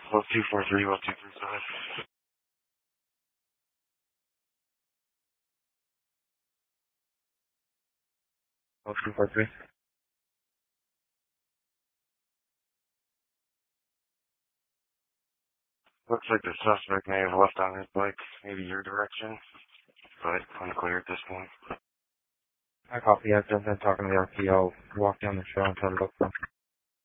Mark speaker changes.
Speaker 1: Well, 243, 1235. Well, 243. Looks like the suspect may have left on his bike, maybe your direction, but unclear at this point.
Speaker 2: I copy. I've just been talking to the RPO. Walk down the trail and try to look for him.